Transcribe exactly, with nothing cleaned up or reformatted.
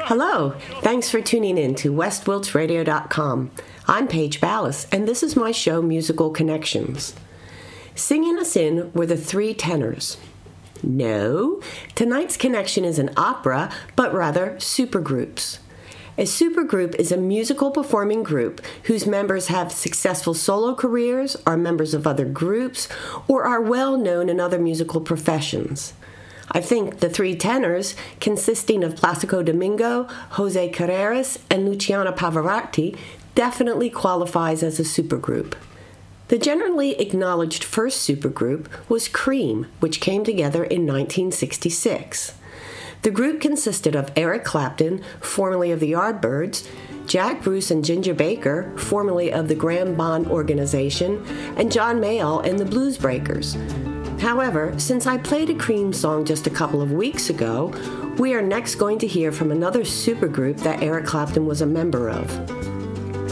Hello, thanks for tuning in to west wilts radio dot com. I'm Paige Ballas, and this is my show, Musical Connections. Singing us in were the Three Tenors. No, tonight's connection is an opera, but rather supergroups. A supergroup is a musical performing group whose members have successful solo careers, are members of other groups, or are well known in other musical professions. I think the Three Tenors, consisting of Placido Domingo, Jose Carreras, and Luciano Pavarotti, definitely qualifies as a supergroup. The generally acknowledged first supergroup was Cream, which came together in nineteen sixty-six. The group consisted of Eric Clapton, formerly of the Yardbirds, Jack Bruce and Ginger Baker, formerly of the Graham Bond Organization, and John Mayall and the Blues Breakers. However, since I played a Cream song just a couple of weeks ago, we are next going to hear from another supergroup that Eric Clapton was a member of.